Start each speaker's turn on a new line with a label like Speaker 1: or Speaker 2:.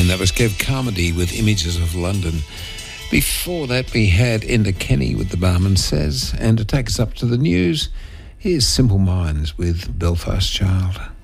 Speaker 1: And that was Kev Carmody with Images of London. Before that, we had Enda Kenny with The Barman Says. And to take us up to the news, here's Simple Minds with Belfast Child.